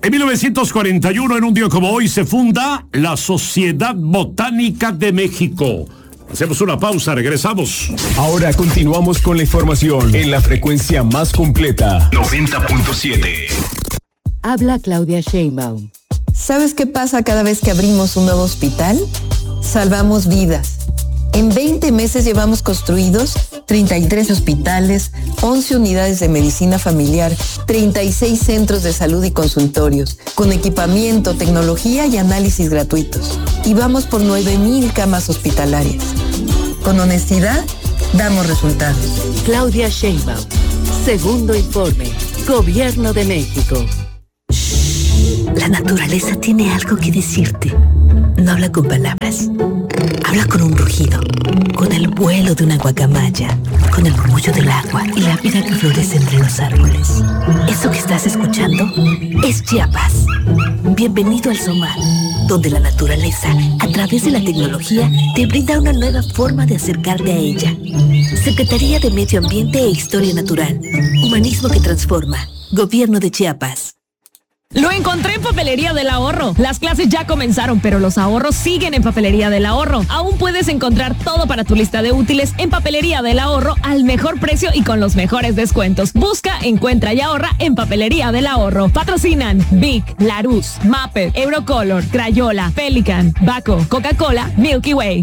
En 1941, en un día como hoy, se funda la Sociedad Botánica de México. Hacemos una pausa, regresamos. Ahora continuamos con la información en la frecuencia más completa. 90.7. Habla Claudia Sheinbaum. ¿Sabes qué pasa cada vez que abrimos un nuevo hospital? Salvamos vidas. En 20 meses llevamos construidos 33 hospitales, 11 unidades de medicina familiar, 36 centros de salud y consultorios, con equipamiento, tecnología y análisis gratuitos. Y vamos por 9,000 camas hospitalarias. Con honestidad, damos resultados. Claudia Sheinbaum. Segundo informe. Gobierno de México. La naturaleza tiene algo que decirte. No habla con palabras. Habla con un rugido, con el vuelo de una guacamaya, con el murmullo del agua y la vida que florece entre los árboles. Eso que estás escuchando es Chiapas. Bienvenido al SOMAR, donde la naturaleza, a través de la tecnología, te brinda una nueva forma de acercarte a ella. Secretaría de Medio Ambiente e Historia Natural. Humanismo que transforma. Gobierno de Chiapas. Lo encontré en Papelería del Ahorro. Las clases ya comenzaron, pero los ahorros siguen en Papelería del Ahorro. Aún puedes encontlar todo para tu lista de útiles en Papelería del Ahorro al mejor precio y con los mejores descuentos. Busca, encuentra y ahorra en Papelería del Ahorro. Patrocinan Big, Larus, Mapper, Eurocolor, Crayola, Pelican, Baco, Coca-Cola, Milky Way.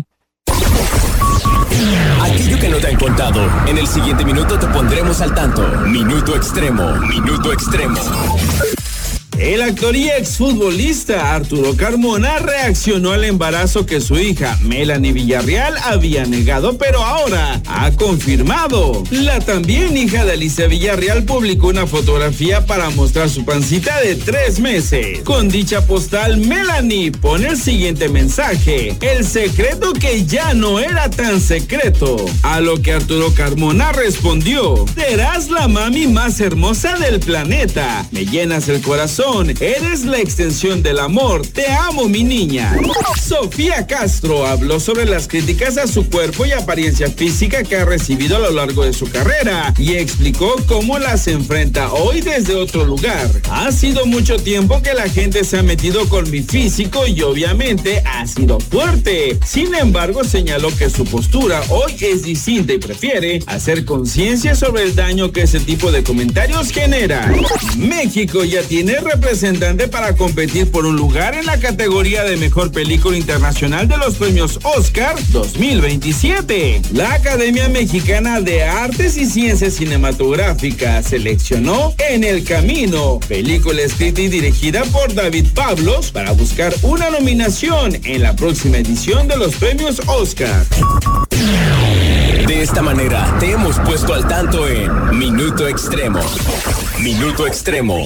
Aquello que no te han contado, en el siguiente minuto te pondremos al tanto. Minuto Extremo, Minuto Extremo. El actor y exfutbolista Arturo Carmona reaccionó al embarazo que su hija Melanie Villarreal había negado, pero ahora ha confirmado. La también hija de Alicia Villarreal publicó una fotografía para mostrar su pancita de 3 meses. Con dicha postal, Melanie pone el siguiente mensaje: el secreto que ya no era tan secreto. A lo que Arturo Carmona respondió: serás la mami más hermosa del planeta. Me llenas el corazón. Eres la extensión del amor. Te amo, mi niña. Sofía Castro habló sobre las críticas a su cuerpo y apariencia física que ha recibido a lo largo de su carrera y explicó cómo las enfrenta hoy desde otro lugar. Ha sido mucho tiempo que la gente se ha metido con mi físico y obviamente ha sido fuerte. Sin embargo, señaló que su postura hoy es distinta y prefiere hacer conciencia sobre el daño que ese tipo de comentarios genera. México ya tiene representante para competir por un lugar en la categoría de mejor película internacional de los premios Oscar 2027. La Academia Mexicana de Artes y Ciencias Cinematográficas seleccionó En el Camino, película escrita y dirigida por David Pablos, para buscar una nominación en la próxima edición de los premios Oscar. De esta manera te hemos puesto al tanto en Minuto Extremo. Minuto Extremo.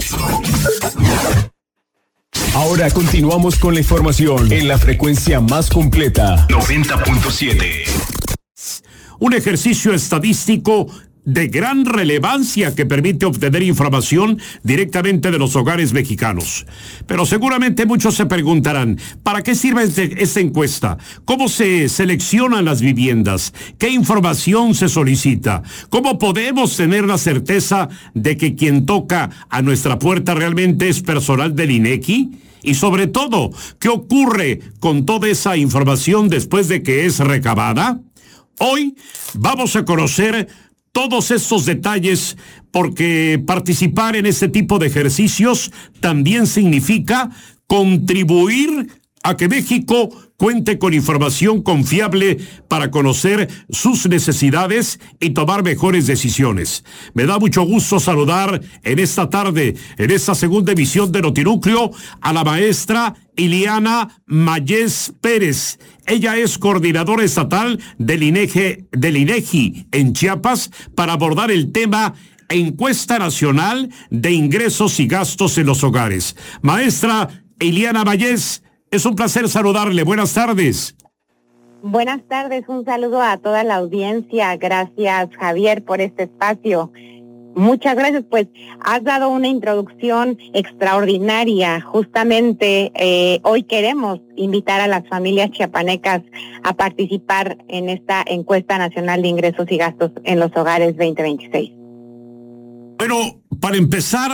Ahora continuamos con la información en la frecuencia más completa. 90.7. Un ejercicio estadístico de gran relevancia que permite obtener información directamente de los hogares mexicanos. Pero seguramente muchos se preguntarán, ¿para qué sirve esta encuesta? ¿Cómo se seleccionan las viviendas? ¿Qué información se solicita? ¿Cómo podemos tener la certeza de que quien toca a nuestra puerta realmente es personal del INEGI? Y sobre todo, ¿qué ocurre con toda esa información después de que es recabada? Hoy vamos a conocer todos estos detalles, porque participar en este tipo de ejercicios también significa contribuir a que México cuente con información confiable para conocer sus necesidades y tomar mejores decisiones. Me da mucho gusto saludar en esta tarde, en esta segunda emisión de Notinúcleo, a la maestra Ileana Mayés Pérez. Ella es coordinadora estatal del INEGI en Chiapas para abordar el tema Encuesta Nacional de Ingresos y Gastos en los Hogares. Maestra Ileana Mayés, es un placer saludarle. Buenas tardes. Buenas tardes, un saludo a toda la audiencia. Gracias, Javier, por este espacio. Muchas gracias, pues has dado una introducción extraordinaria. Justamente hoy queremos invitar a las familias chiapanecas a participar en esta encuesta nacional de ingresos y gastos en los hogares 2026. Bueno, para empezar,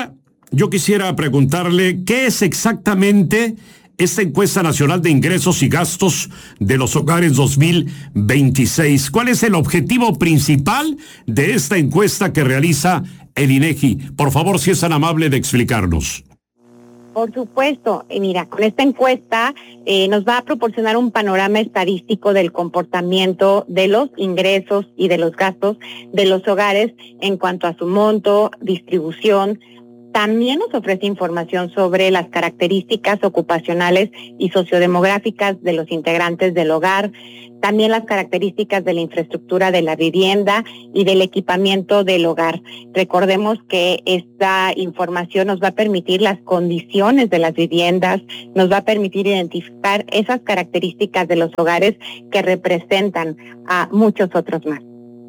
yo quisiera preguntarle, ¿qué es exactamente esta encuesta nacional de ingresos y gastos de los hogares 2026? ¿Cuál es el objetivo principal de esta encuesta que realiza el INEGI? Por favor, si es tan amable de explicarnos. Por supuesto, mira, con esta encuesta nos va a proporcionar un panorama estadístico del comportamiento de los ingresos y de los gastos de los hogares en cuanto a su monto, distribución. También nos ofrece información sobre las características ocupacionales y sociodemográficas de los integrantes del hogar, también las características de la infraestructura de la vivienda y del equipamiento del hogar. Recordemos que esta información nos va a permitir las condiciones de las viviendas, nos va a permitir identificar esas características de los hogares que representan a muchos otros más.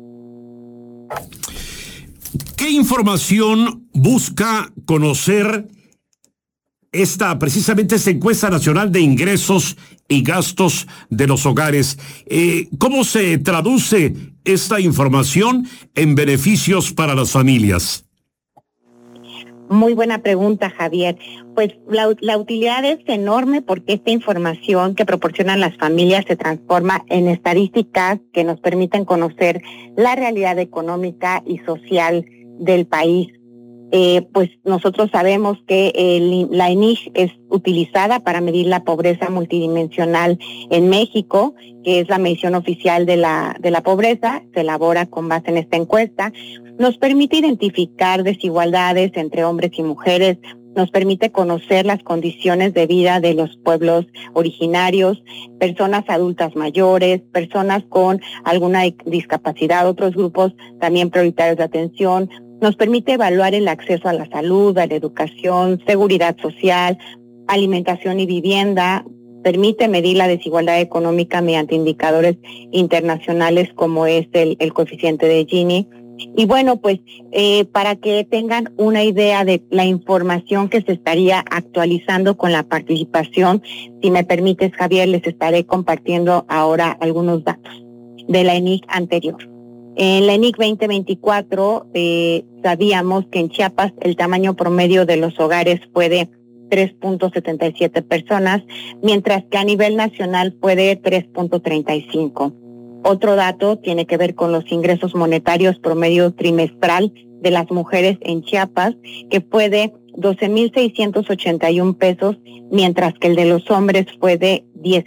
¿Qué información busca conocer precisamente esta encuesta nacional de ingresos y gastos de los hogares? ¿Cómo se traduce esta información en beneficios para las familias? Muy buena pregunta, Javier. Pues la utilidad es enorme porque esta información que proporcionan las familias se transforma en estadísticas que nos permiten conocer la realidad económica y social del país. Pues nosotros sabemos que la ENIG es utilizada para medir la pobreza multidimensional en México, que es la medición oficial de la pobreza, se elabora con base en esta encuesta. Nos permite identificar desigualdades entre hombres y mujeres, nos permite conocer las condiciones de vida de los pueblos originarios, personas adultas mayores, personas con alguna discapacidad, otros grupos también prioritarios de atención. Nos permite evaluar el acceso a la salud, a la educación, seguridad social, alimentación y vivienda. Permite medir la desigualdad económica mediante indicadores internacionales como es el coeficiente de Gini. Y bueno, pues para que tengan una idea de la información que se estaría actualizando con la participación, si me permites, Javier, les estaré compartiendo ahora algunos datos de la ENIC anterior. En la ENIC 2024 sabíamos que en Chiapas el tamaño promedio de los hogares fue de 3.77 personas, mientras que a nivel nacional fue de 3.35. Otro dato tiene que ver con los ingresos monetarios promedio trimestral de las mujeres en Chiapas, que fue de 12,681 pesos, mientras que el de los hombres fue de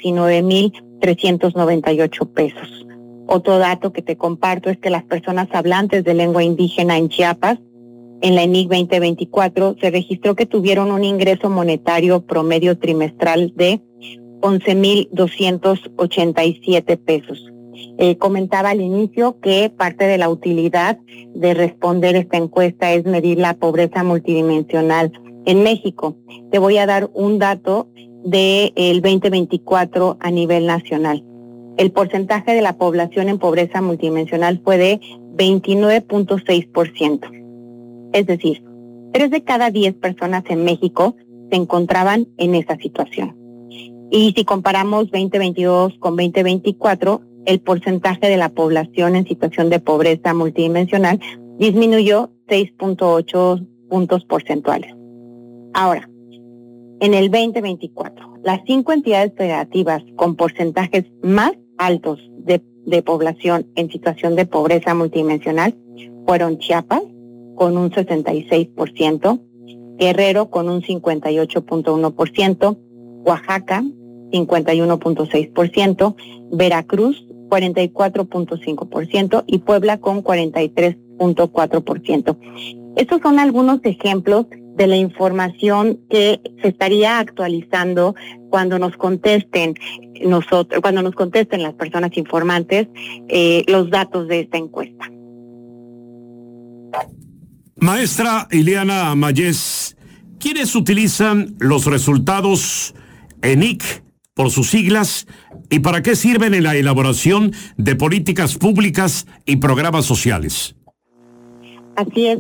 19,398 pesos. Otro dato que te comparto es que las personas hablantes de lengua indígena en Chiapas, en la ENIC 2024, se registró que tuvieron un ingreso monetario promedio trimestral de 11,287 pesos. Comentaba al inicio que parte de la utilidad de responder esta encuesta es medir la pobreza multidimensional en México. Te voy a dar un dato del 2024 a nivel nacional. El porcentaje de la población en pobreza multidimensional fue de 29.6%. Es decir, 3 de cada 10 personas en México se encontraban en esa situación. Y si comparamos 2022 con 2024, el porcentaje de la población en situación de pobreza multidimensional disminuyó 6.8 puntos porcentuales. Ahora, en el 2024, las 5 entidades federativas con porcentajes más altos de población en situación de pobreza multidimensional fueron Chiapas, con un 66%, Guerrero, con un 58.1%, Oaxaca, 51.6%, Veracruz, 44.5% y Puebla con 43.4%. Estos son algunos ejemplos de la información que se estaría actualizando cuando nos contesten las personas informantes los datos de esta encuesta. Maestra Ileana Mayes, ¿quiénes utilizan los resultados ENIC por sus siglas y para qué sirven en la elaboración de políticas públicas y programas sociales? Así es.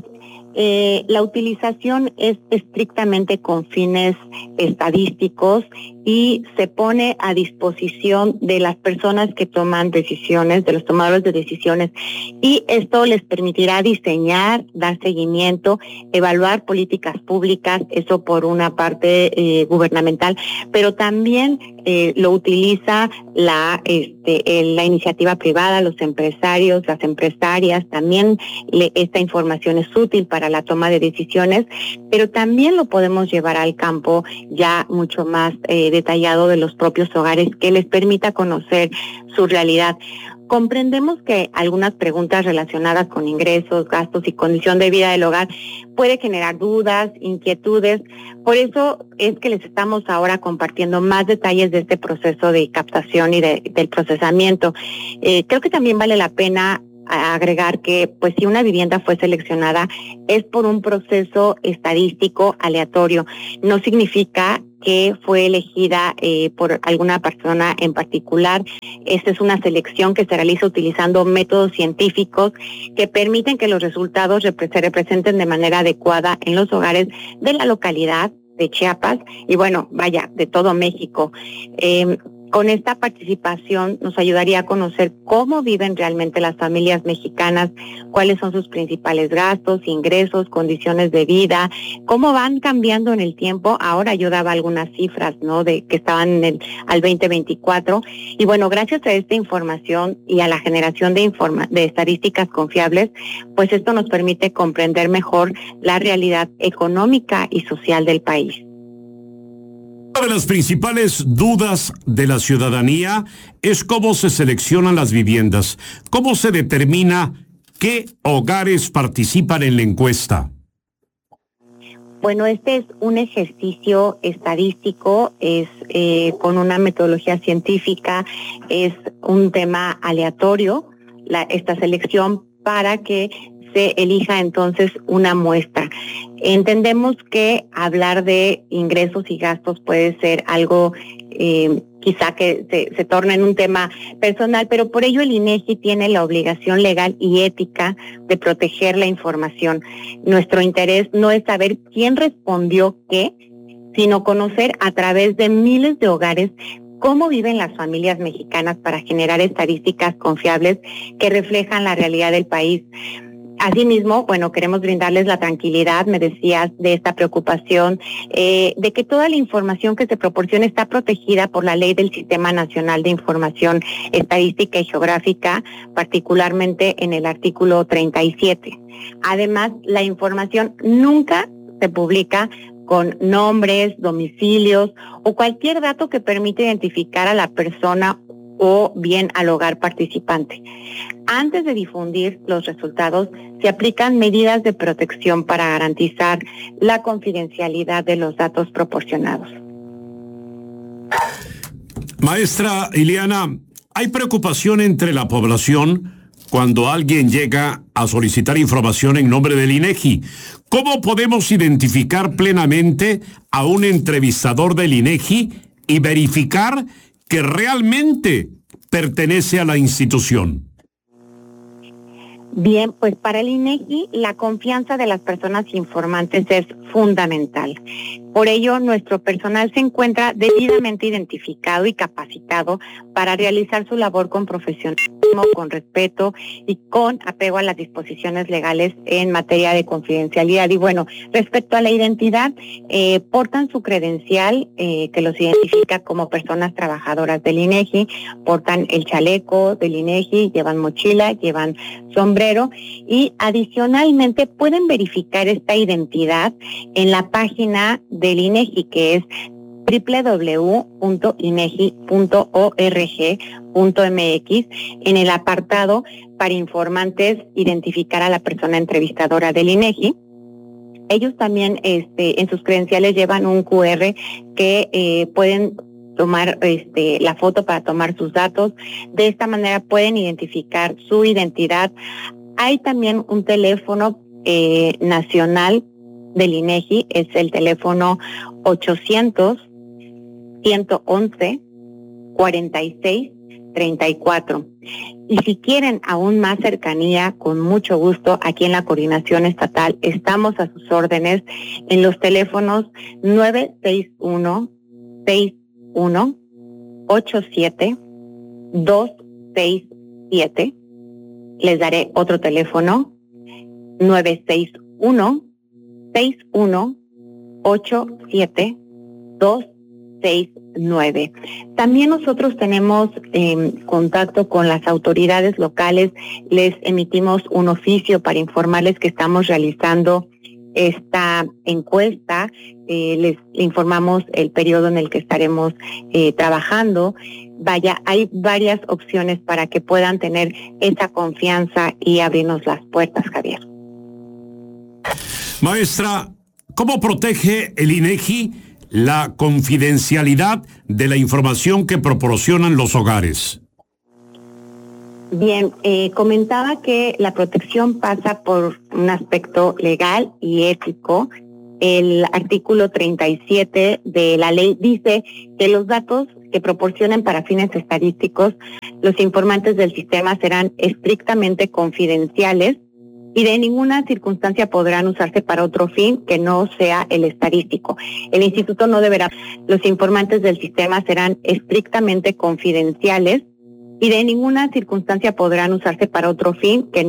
La utilización es estrictamente con fines estadísticos y se pone a disposición de las personas que toman decisiones, de los tomadores de decisiones, y esto les permitirá diseñar, dar seguimiento, evaluar políticas públicas, eso por una parte gubernamental, pero también lo utiliza la iniciativa privada, los empresarios, las empresarias, también esta información es útil para la toma de decisiones, pero también lo podemos llevar al campo ya mucho más detallado de los propios hogares, que les permita conocer su realidad. Comprendemos que algunas preguntas relacionadas con ingresos, gastos y condición de vida del hogar puede generar dudas, inquietudes. Por eso es que les estamos ahora compartiendo más detalles de este proceso de captación y del procesamiento. Creo que también vale la pena agregar que, pues, si una vivienda fue seleccionada es por un proceso estadístico aleatorio. No significa que fue elegida por alguna persona en particular. Esta es una selección que se realiza utilizando métodos científicos que permiten que los resultados se representen de manera adecuada en los hogares de la localidad de Chiapas y, bueno, vaya, de todo México. Con esta participación nos ayudaría a conocer cómo viven realmente las familias mexicanas, cuáles son sus principales gastos, ingresos, condiciones de vida, cómo van cambiando en el tiempo. Ahora yo daba algunas cifras, ¿no?, de que estaban al 2024. Y bueno, gracias a esta información y a la generación de estadísticas confiables, pues esto nos permite comprender mejor la realidad económica y social del país. Una de las principales dudas de la ciudadanía es cómo se seleccionan las viviendas, cómo se determina qué hogares participan en la encuesta. Bueno, este es un ejercicio estadístico, es con una metodología científica, es un tema aleatorio, esta selección, para que se elija entonces una muestra. Entendemos que hablar de ingresos y gastos puede ser algo quizá que se torne en un tema personal, pero por ello el INEGI tiene la obligación legal y ética de proteger la información. Nuestro interés no es saber quién respondió qué, sino conocer a través de miles de hogares cómo viven las familias mexicanas para generar estadísticas confiables que reflejan la realidad del país. Asimismo, bueno, queremos brindarles la tranquilidad, me decías, de esta preocupación, de que toda la información que se proporciona está protegida por la ley del Sistema Nacional de Información Estadística y Geográfica, particularmente en el artículo 37. Además, la información nunca se publica con nombres, domicilios o cualquier dato que permita identificar a la persona o bien al hogar participante. Antes de difundir los resultados, se aplican medidas de protección para garantizar la confidencialidad de los datos proporcionados. Maestra Ileana, ¿hay preocupación entre la población cuando alguien llega a solicitar información en nombre del INEGI? ¿Cómo podemos identificar plenamente a un entrevistador del INEGI y verificar que realmente pertenece a la institución? Bien, pues para el INEGI la confianza de las personas informantes es fundamental. Por ello, nuestro personal se encuentra debidamente identificado y capacitado para realizar su labor con profesionalismo, con respeto y con apego a las disposiciones legales en materia de confidencialidad. Y bueno, respecto a la identidad, portan su credencial que los identifica como personas trabajadoras del INEGI, portan el chaleco del INEGI, llevan mochila, llevan sombrero y adicionalmente pueden verificar esta identidad en la página del INEGI, que es www.inegi.org.mx, en el apartado para informantes, identificar a la persona entrevistadora del INEGI. Ellos también en sus credenciales llevan un QR que pueden tomar la foto para tomar sus datos. De esta manera pueden identificar su identidad. Hay también un teléfono nacional del INEGI, es el teléfono 800-111-46 34. Y si quieren aún más cercanía, con mucho gusto, aquí en la Coordinación Estatal estamos a sus órdenes en los teléfonos 961-61-87-267. Les daré otro teléfono, 961-61-87-269. También nosotros tenemos contacto con las autoridades locales. Les emitimos un oficio para informarles que estamos realizando esta encuesta. Les informamos el periodo en el que estaremos trabajando. Vaya, hay varias opciones para que puedan tener esa confianza y abrirnos las puertas, Javier. Maestra, ¿cómo protege el INEGI la confidencialidad de la información que proporcionan los hogares? Bien, comentaba que la protección pasa por un aspecto legal y ético. El artículo 37 de la ley dice que los datos que proporcionen para fines estadísticos los informantes del sistema serán estrictamente confidenciales y de ninguna circunstancia podrán usarse para otro fin que no sea el estadístico. El instituto no deberá. Los informantes del sistema serán estrictamente confidenciales y de ninguna circunstancia podrán usarse para otro fin que